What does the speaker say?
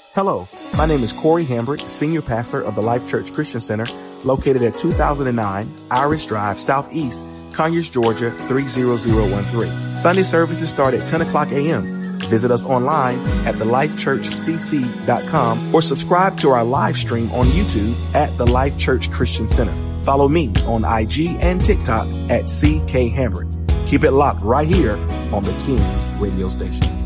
Hello, my name is Corey Hambrick, Senior Pastor of the Life Church Christian Center, located at 2009 Irish Drive Southeast, Conyers, Georgia 30013. Sunday services start at 10 o'clock a.m. Visit us online at thelifechurchcc.com or subscribe to our live stream on YouTube at the Life Church Christian Center. Follow me on IG and TikTok at CK Hambrick. Keep it locked right here on the King Radio Station.